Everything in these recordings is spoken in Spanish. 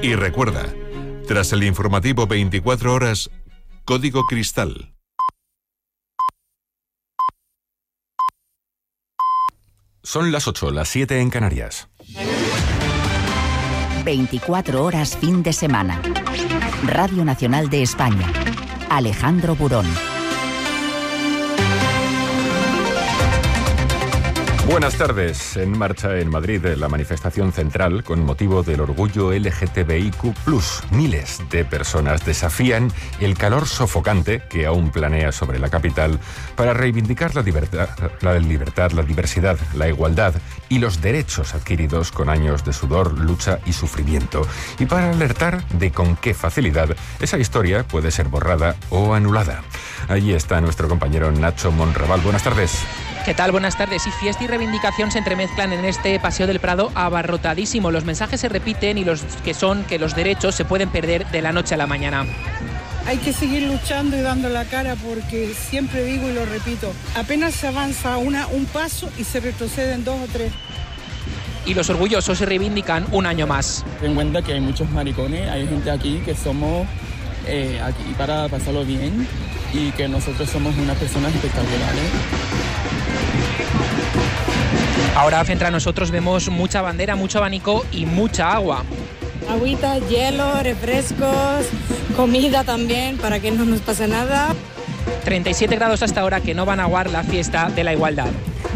Y recuerda, tras el informativo 24 horas, Código Cristal. Son las 8, las 7 en Canarias. 24 horas fin de semana. Radio Nacional de España. Alejandro Burón. Buenas tardes. En marcha en Madrid la manifestación central con motivo del orgullo LGTBIQ+. Miles de personas desafían el calor sofocante que aún planea sobre la capital para reivindicar la libertad, la diversidad, la igualdad y los derechos adquiridos con años de sudor, lucha y sufrimiento. Y para alertar de con qué facilidad esa historia puede ser borrada o anulada. Allí está nuestro compañero Nacho Monraval. Buenas tardes. ¿Qué tal? Buenas tardes. Y fiesta y reivindicación se entremezclan en este Paseo del Prado abarrotadísimo. Los mensajes se repiten y los que son que los derechos se pueden perder de la noche a la mañana. Hay que seguir luchando y dando la cara porque siempre digo y lo repito, apenas se avanza un paso y se retroceden 2 o 3. Y los orgullosos se reivindican un año más. Ten en cuenta que hay muchos maricones, hay gente aquí que somos aquí para pasarlo bien y que nosotros somos unas personas espectaculares. Ahora frente a nosotros vemos mucha bandera, mucho abanico y mucha agua. Agüita, hielo, refrescos, comida también para que no nos pase nada. 37 grados hasta ahora que no van a aguar la fiesta de la igualdad.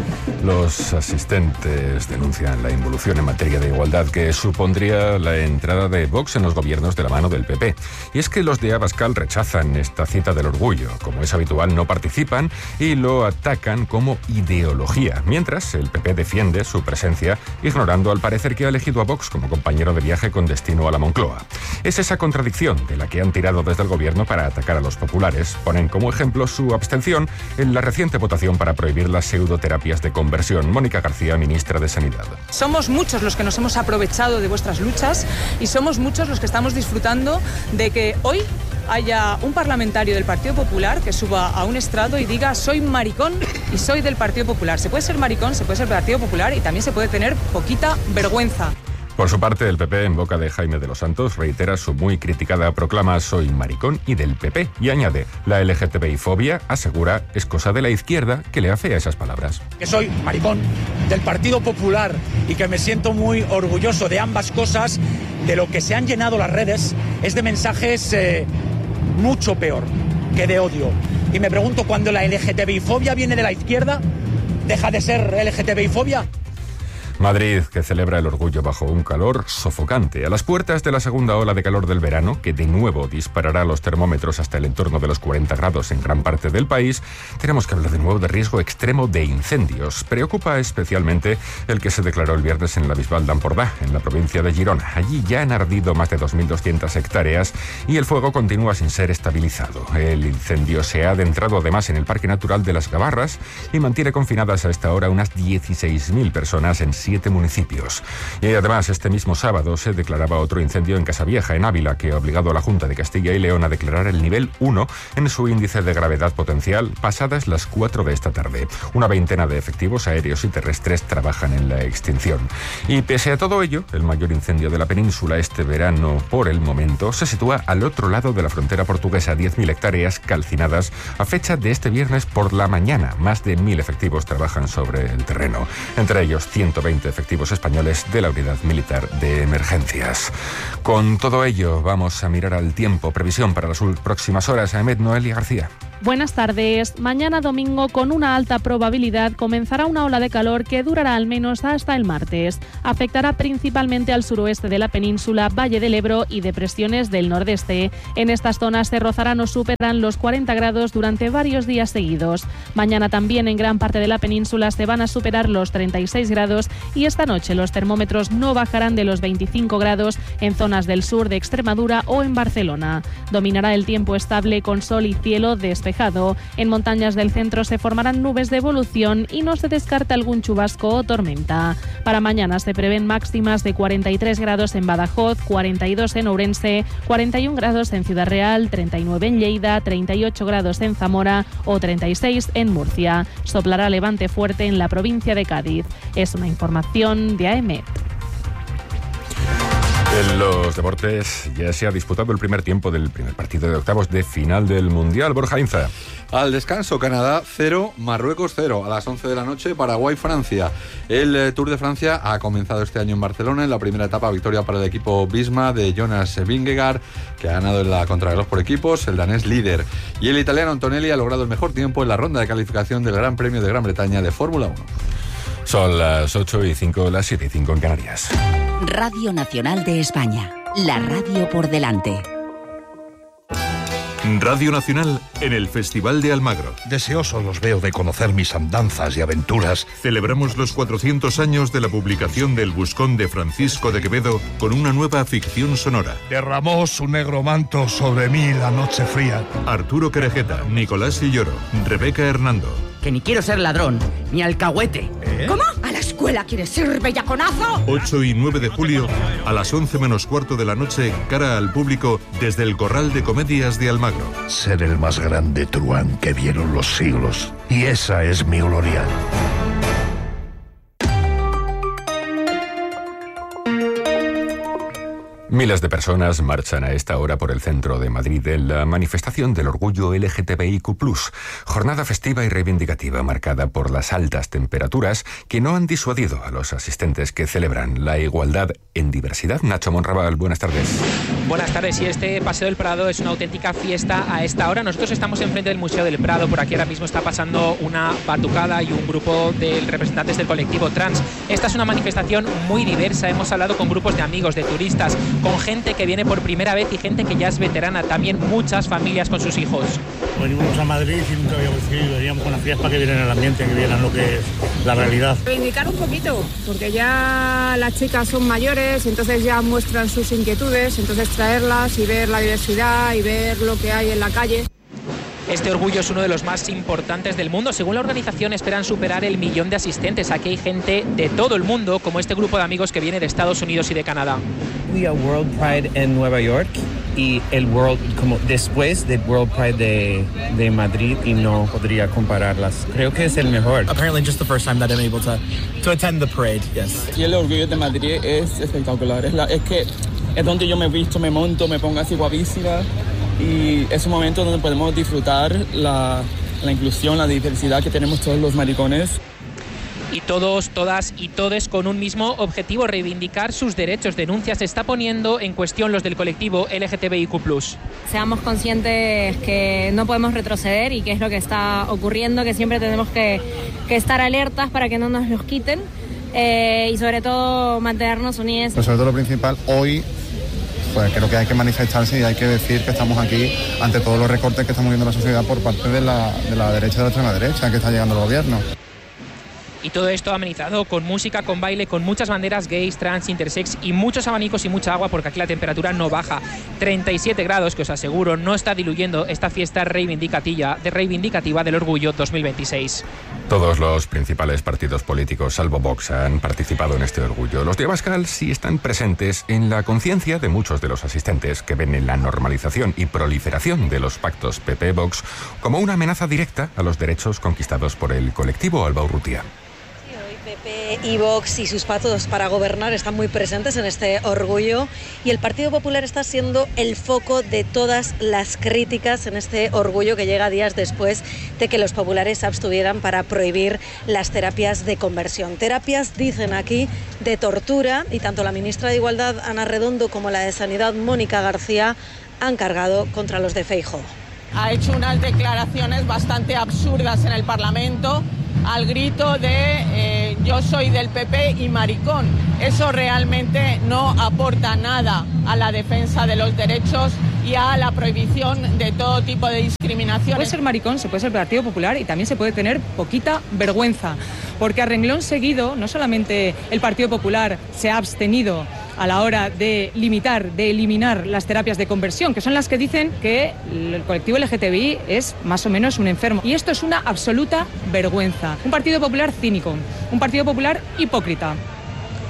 Los asistentes denuncian la involución en materia de igualdad que supondría la entrada de Vox en los gobiernos de la mano del PP. Y es que los de Abascal rechazan esta cita del orgullo. Como es habitual, no participan y lo atacan como ideología, mientras el PP defiende su presencia, ignorando al parecer que ha elegido a Vox como compañero de viaje con destino a la Moncloa. Es esa contradicción de la que han tirado desde el gobierno para atacar a los populares. Ponen como ejemplo su abstención en la reciente votación para prohibir las pseudoterapias de conversión. Mónica García, ministra de Sanidad. Somos muchos los que nos hemos aprovechado de vuestras luchas y somos muchos los que estamos disfrutando de que hoy haya un parlamentario del Partido Popular que suba a un estrado y diga soy maricón y soy del Partido Popular. Se puede ser maricón, se puede ser del Partido Popular y también se puede tener poquita vergüenza. Por su parte, el PP, en boca de Jaime de los Santos, reitera su muy criticada proclama soy maricón y del PP y añade, la LGTBI-fobia, asegura, es cosa de la izquierda que le afea esas palabras. Que soy maricón del Partido Popular y que me siento muy orgulloso de ambas cosas, de lo que se han llenado las redes, es de mensajes mucho peor que de odio. Y me pregunto, ¿cuando la LGTBI-fobia viene de la izquierda, deja de ser LGTBI-fobia? Madrid, que celebra el orgullo bajo un calor sofocante, a las puertas de la segunda ola de calor del verano, que de nuevo disparará los termómetros hasta el entorno de los 40 grados en gran parte del país, tenemos que hablar de nuevo de riesgo extremo de incendios. Preocupa especialmente el que se declaró el viernes en la Bisbal d'Empordà, en la provincia de Girona. Allí ya han ardido más de 2.200 hectáreas y el fuego continúa sin ser estabilizado. El incendio se ha adentrado además en el Parque Natural de las Gavarras y mantiene confinadas a esta hora unas 16.000 personas en 7 municipios. Y además, este mismo sábado se declaraba otro incendio en Casavieja, en Ávila, que ha obligado a la Junta de Castilla y León a declarar el nivel 1 en su índice de gravedad potencial pasadas las 4 de esta tarde. Una veintena de efectivos aéreos y terrestres trabajan en la extinción. Y pese a todo ello, el mayor incendio de la península este verano, por el momento, se sitúa al otro lado de la frontera portuguesa, 10.000 hectáreas calcinadas a fecha de este viernes por la mañana. Más de 1.000 efectivos trabajan sobre el terreno, entre ellos 120 efectivos españoles de la Unidad Militar de Emergencias. Con todo ello, vamos a mirar al tiempo. Previsión para las próximas horas. Ahmed Noelia García. Buenas tardes. Mañana domingo, con una alta probabilidad, comenzará una ola de calor que durará al menos hasta el martes. Afectará principalmente al suroeste de la península, Valle del Ebro y depresiones del nordeste. En estas zonas se rozarán o superarán los 40 grados durante varios días seguidos. Mañana también en gran parte de la península se van a superar los 36 grados y esta noche los termómetros no bajarán de los 25 grados en zonas del sur de Extremadura o en Barcelona. Dominará el tiempo estable con sol y cielo despejado. En montañas del centro se formarán nubes de evolución y no se descarta algún chubasco o tormenta. Para mañana se prevén máximas de 43 grados en Badajoz, 42 en Ourense, 41 grados en Ciudad Real, 39 en Lleida, 38 grados en Zamora o 36 en Murcia. Soplará levante fuerte en la provincia de Cádiz. Es una información de AEMET. En los deportes ya se ha disputado el primer tiempo del primer partido de octavos de final del Mundial. Borja Inza. Al descanso, Canadá 0, Marruecos 0. A las 11 de la noche, Paraguay-Francia. El Tour de Francia ha comenzado este año en Barcelona. En la primera etapa, victoria para el equipo Visma de Jonas Vingegaard, que ha ganado en la contrarreloj por equipos, el danés líder. Y el italiano Antonelli ha logrado el mejor tiempo en la ronda de calificación del Gran Premio de Gran Bretaña de Fórmula 1. Son las 8:05, las 7:05 en Canarias. Radio Nacional de España, la radio por delante. Radio Nacional en el Festival de Almagro. Deseoso los veo de conocer mis andanzas y aventuras. Celebramos los 400 años de la publicación del Buscón de Francisco de Quevedo con una nueva ficción sonora. Derramó su negro manto sobre mí la noche fría. Arturo Querejeta, Nicolás Silloro, Rebeca Hernando. Que ni quiero ser ladrón, ni alcahuete. ¿Cómo? ¿A la escuela quieres ir, bellaconazo? 8 y 9 de julio, a las 11 menos cuarto de la noche, cara al público, desde el Corral de Comedias de Almagro. Ser el más grande truán que vieron los siglos. Y esa es mi gloria. Miles de personas marchan a esta hora por el centro de Madrid en la manifestación del orgullo LGTBIQ+, jornada festiva y reivindicativa marcada por las altas temperaturas que no han disuadido a los asistentes que celebran la igualdad en diversidad. Nacho Monraval, buenas tardes. Buenas tardes, y este Paseo del Prado es una auténtica fiesta a esta hora. Nosotros estamos enfrente del Museo del Prado, por aquí ahora mismo está pasando una batucada y un grupo de representantes del colectivo trans. Esta es una manifestación muy diversa, hemos hablado con grupos de amigos, de turistas, con gente que viene por primera vez y gente que ya es veterana, también muchas familias con sus hijos. Venimos a Madrid y nunca habíamos ido, veníamos con las fiestas para que vieran el ambiente, que vieran lo que es la realidad. Reivindicar un poquito, porque ya las chicas son mayores, entonces ya muestran sus inquietudes, entonces traerlas y ver la diversidad y ver lo que hay en la calle. Este orgullo es uno de los más importantes del mundo. Según la organización, esperan superar el 1.000.000 de asistentes. Aquí hay gente de todo el mundo, como este grupo de amigos que viene de Estados Unidos y de Canadá. Fui a World Pride en Nueva York y el como después del World Pride de Madrid, y no podría compararlas. Creo que es el mejor. Apparently just the first time that I'm able to attend the parade, yes. Y el orgullo de Madrid es espectacular. Es que es donde yo me visto, me monto, me pongo así guapísima. Y es un momento donde podemos disfrutar la inclusión, la diversidad que tenemos todos los maricones. Y todos, todas y todes con un mismo objetivo, reivindicar sus derechos. Denuncia se está poniendo en cuestión los del colectivo LGTBIQ+. Seamos conscientes que no podemos retroceder y que es lo que está ocurriendo, que siempre tenemos que estar alertas para que no nos los quiten y sobre todo mantenernos unidos. Pero sobre todo lo principal, hoy pues creo que hay que manifestarse y hay que decir que estamos aquí ante todos los recortes que estamos viendo en la sociedad por parte de la derecha y de la extrema derecha que está llegando al gobierno. Y todo esto amenizado con música, con baile, con muchas banderas gays, trans, intersex y muchos abanicos y mucha agua, porque aquí la temperatura no baja. 37 grados, que os aseguro no está diluyendo esta fiesta reivindicativa del Orgullo 2026. Todos los principales partidos políticos, salvo Vox, han participado en este orgullo. Los de Abascal sí están presentes en la conciencia de muchos de los asistentes que ven en la normalización y proliferación de los pactos PP-Vox como una amenaza directa a los derechos conquistados por el colectivo. Alba Urrutia. PP y Vox y sus pactos para gobernar están muy presentes en este orgullo, y el Partido Popular está siendo el foco de todas las críticas en este orgullo, que llega días después de que los populares se abstuvieran para prohibir las terapias de conversión. Terapias, dicen aquí, de tortura, y tanto la ministra de Igualdad, Ana Redondo, como la de Sanidad, Mónica García, han cargado contra los de Feijóo. Ha hecho unas declaraciones bastante absurdas en el Parlamento, al grito de yo soy del PP y maricón. Eso realmente no aporta nada a la defensa de los derechos y a la prohibición de todo tipo de discriminación. Puede ser maricón, se puede ser Partido Popular, y también se puede tener poquita vergüenza, porque a renglón seguido no solamente el Partido Popular se ha abstenido a la hora de eliminar las terapias de conversión, que son las que dicen que el colectivo LGTBI es más o menos un enfermo. Y esto es una absoluta vergüenza. Un Partido Popular cínico, un Partido Popular hipócrita.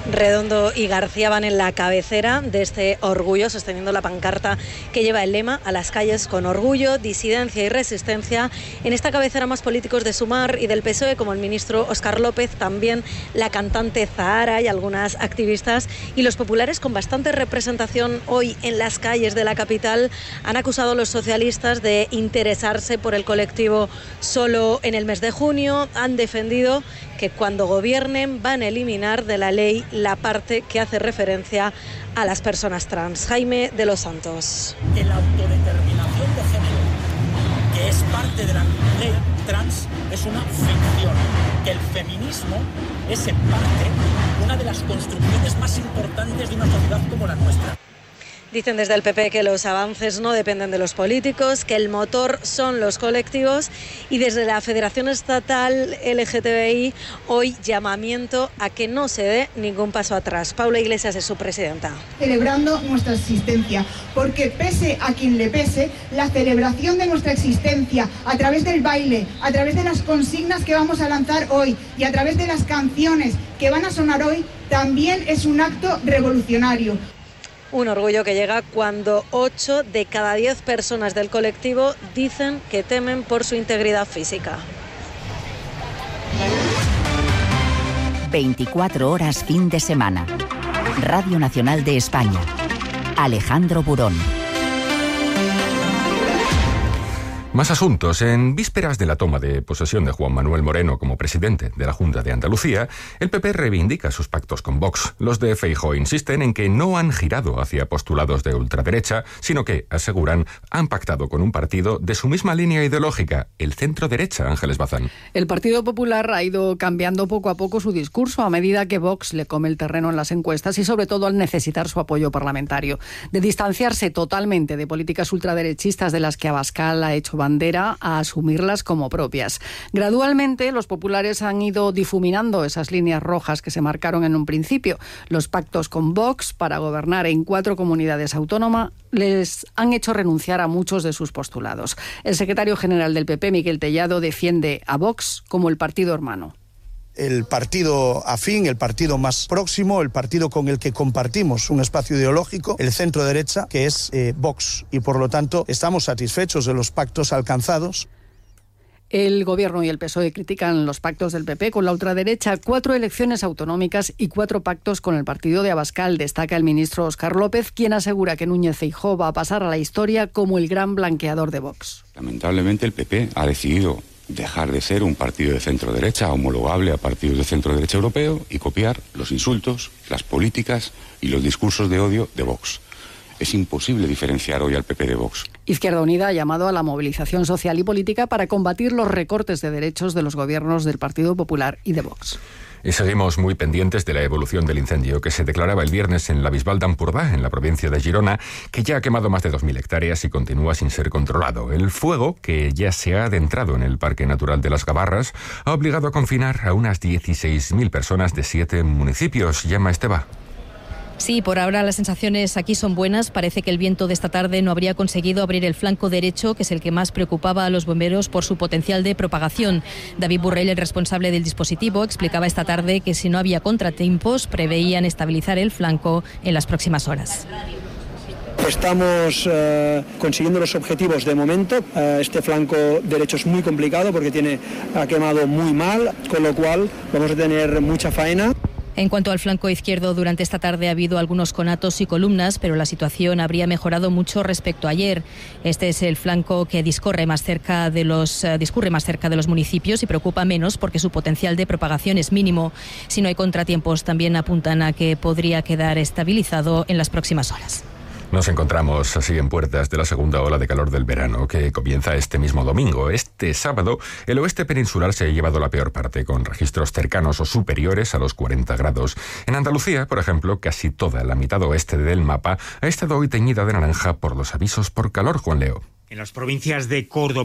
Redondo y García van en la cabecera de este orgullo, sosteniendo la pancarta que lleva el lema "A las calles con orgullo, disidencia y resistencia". En esta cabecera más políticos de Sumar y del PSOE, como el ministro Óscar López, también la cantante Zahara y algunas activistas. Y los populares, con bastante representación hoy en las calles de la capital, han acusado a los socialistas de interesarse por el colectivo solo en el mes de junio. Han defendido que cuando gobiernen van a eliminar de la ley la parte que hace referencia a las personas trans. Jaime de los Santos. Que la autodeterminación de género, que es parte de la ley trans, es una ficción. Que el feminismo es en parte una de las construcciones más importantes de una sociedad como la nuestra. Dicen desde el PP que los avances no dependen de los políticos, que el motor son los colectivos, y desde la Federación Estatal LGTBI hoy llamamiento a que no se dé ningún paso atrás. Paula Iglesias es su presidenta. Celebrando nuestra existencia, porque pese a quien le pese, la celebración de nuestra existencia a través del baile, a través de las consignas que vamos a lanzar hoy y a través de las canciones que van a sonar hoy, también es un acto revolucionario. Un orgullo que llega cuando 8 de cada 10 personas del colectivo dicen que temen por su integridad física. 24 horas fin de semana. Radio Nacional de España. Alejandro Burón. Más asuntos. En vísperas de la toma de posesión de Juan Manuel Moreno como presidente de la Junta de Andalucía, el PP reivindica sus pactos con Vox. Los de Feijóo insisten en que no han girado hacia postulados de ultraderecha, sino que, aseguran, han pactado con un partido de su misma línea ideológica, el centro-derecha. Ángeles Bazán. El Partido Popular ha ido cambiando poco a poco su discurso a medida que Vox le come el terreno en las encuestas y sobre todo al necesitar su apoyo parlamentario. De distanciarse totalmente de políticas ultraderechistas de las que Abascal ha hecho bandera, a asumirlas como propias. Gradualmente, los populares han ido difuminando esas líneas rojas que se marcaron en un principio. Los pactos con Vox para gobernar en 4 comunidades autónomas les han hecho renunciar a muchos de sus postulados. El secretario general del PP, Miguel Tellado, defiende a Vox como el partido hermano. El partido afín, el partido más próximo, el partido con el que compartimos un espacio ideológico, el centro derecha, que es Vox. Y por lo tanto estamos satisfechos de los pactos alcanzados. El Gobierno y el PSOE critican los pactos del PP con la ultraderecha, 4 elecciones autonómicas y 4 pactos con el partido de Abascal, destaca el ministro Óscar López, quien asegura que Núñez Feijóo va a pasar a la historia como el gran blanqueador de Vox. Lamentablemente el PP ha decidido dejar de ser un partido de centro-derecha homologable a partidos de centro-derecha europeo y copiar los insultos, las políticas y los discursos de odio de Vox. Es imposible diferenciar hoy al PP de Vox. Izquierda Unida ha llamado a la movilización social y política para combatir los recortes de derechos de los gobiernos del Partido Popular y de Vox. Y seguimos muy pendientes de la evolución del incendio que se declaraba el viernes en la Bisbal d'Empordà, en la provincia de Girona, que ya ha quemado más de 2.000 hectáreas y continúa sin ser controlado. El fuego, que ya se ha adentrado en el Parque Natural de las Gavarras, ha obligado a confinar a unas 16.000 personas de 7 municipios. Llama Esteba. Sí, por ahora las sensaciones aquí son buenas. Parece que el viento de esta tarde no habría conseguido abrir el flanco derecho, que es el que más preocupaba a los bomberos por su potencial de propagación. David Burrell, el responsable del dispositivo, explicaba esta tarde que si no había contratiempos, preveían estabilizar el flanco en las próximas horas. Estamos consiguiendo los objetivos de momento. Este flanco derecho es muy complicado porque ha quemado muy mal, con lo cual vamos a tener mucha faena. En cuanto al flanco izquierdo, durante esta tarde ha habido algunos conatos y columnas, pero la situación habría mejorado mucho respecto a ayer. Este es el flanco que discurre más cerca de los municipios y preocupa menos porque su potencial de propagación es mínimo. Si no hay contratiempos, también apuntan a que podría quedar estabilizado en las próximas horas. Nos encontramos así en puertas de la segunda ola de calor del verano, que comienza este mismo domingo. Este sábado, el oeste peninsular se ha llevado la peor parte, con registros cercanos o superiores a los 40 grados. En Andalucía, por ejemplo, casi toda la mitad oeste del mapa ha estado hoy teñida de naranja por los avisos por calor, Juan Leo. En las provincias de Córdoba,